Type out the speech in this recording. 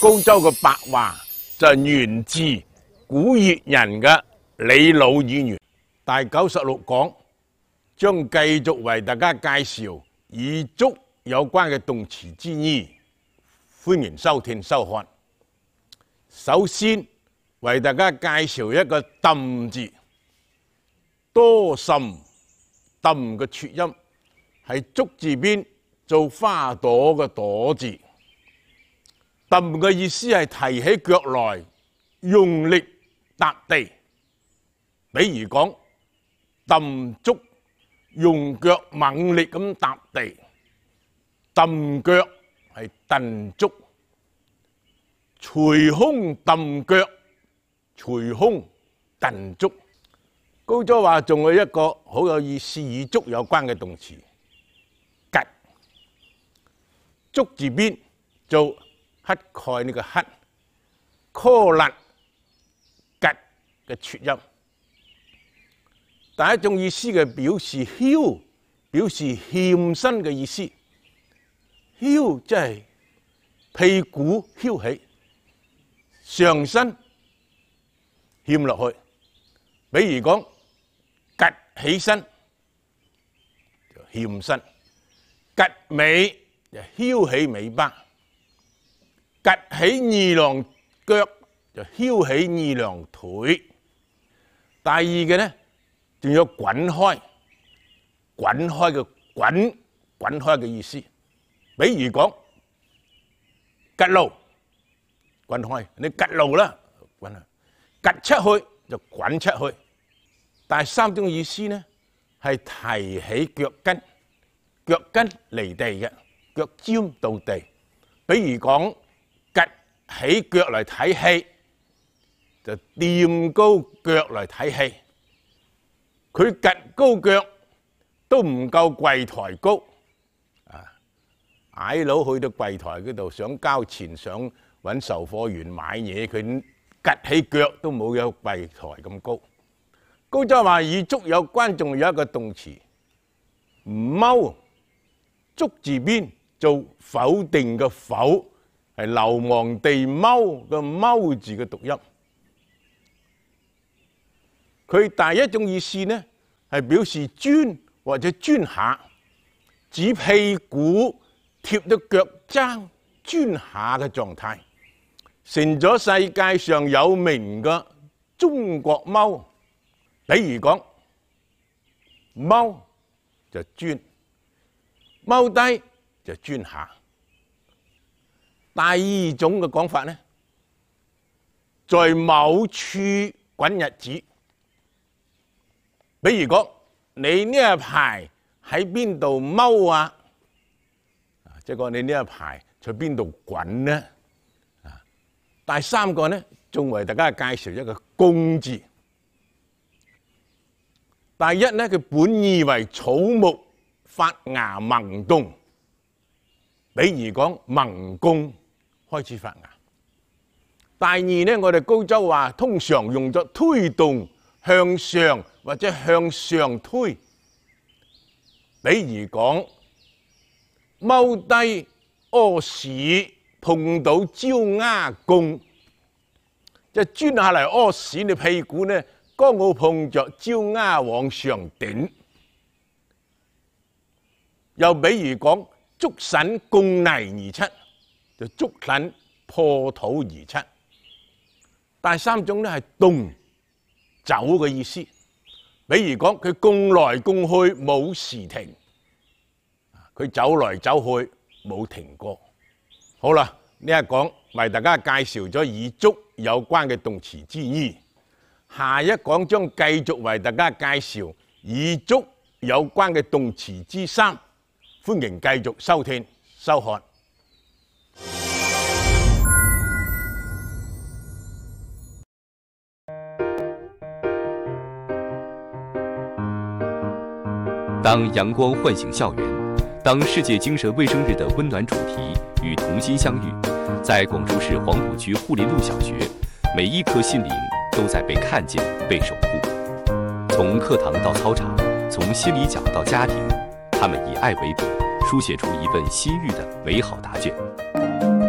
高州嘅白話就源自古越人嘅李老語言。第96講將繼續為大家介紹與足有關嘅動詞之意，歡迎收聽收看。首先為大家介紹一個揼字，多甚揼嘅撮音係足字邊做花朵嘅朵字。揼嘅意思係提起腳來用力踏地，比如講揼足用腳猛力咁踏地，揼腳係蹬足，捶胸揼腳，捶胸蹬足。高州話仲有一個好有意思與足有關嘅動詞，趌。足字邊做乞丐呢個乞，柯勒趌嘅撮音。第一種意思嘅表示囂，表示欠身嘅意思。囂即係屁股囂起，上身欠落去。比如講趌起身就欠身，趌尾就囂起尾巴，趌起二郎腳就囂起二郎腿。第二嘅呢，仲有滾開，滾開嘅滾開嘅意思。比如講趌路，滾開，你趌路啦，滾去，趌出去就滾出去。第三種意思呢，係提起腳跟，腳跟離地嘅，腳尖到地。比如講趌起腳嚟睇戲，就掂高腳嚟睇戲。佢趌高腳都唔夠櫃台高，矮佬去到櫃台嗰度想交錢，想揾售貨員買嘢，佢趌起腳都冇有櫃台咁高。高州話與足有關，仲有一個動詞踎，足字邊做否定嘅否，係流亡地踎嘅踎字嘅讀音。佢第一種意思呢，係表示鑽或者鑽下，指屁股貼到腳踭鑽下嘅狀態，成咗世界上有名嘅中國踎。比如講踎就鑽，踎低就鑽下。第二種嘅講法呢，在某處滾日子。比如講你呢一排喺邊度踎啊？即係講你呢一排在邊度滾呢？第三個呢，仲為大家介紹一個公字。第一呢，佢本意為草木發芽萌動，比如講萌功開始發芽。第二呢，我哋高州話通常用作推動向上或者向上推，比如講踎低屙屎碰到焦丫弓，即係鑽下嚟屙屎，你屁股呢剛好碰着焦丫往上頂。又比如講竹筍共泥而出，就竹筍破土而出。第三種呢係動走嘅意思，比如講佢共來共去冇時停，佢走來走去冇停過。好啦，呢一講為大家介紹咗與足有關嘅動詞之意。下一講將繼續為大家介紹與足有關嘅動詞之三，歡迎繼續收聽收看。 当阳光唤醒校园，当世界精神卫生日的温暖主题与童心相遇，在广州市黄埔区护林路小学，每一颗心灵都在被看见、被守护。从课堂到操场，从心理角到家庭，他们以爱为笔，书写出一份心育的美好答卷。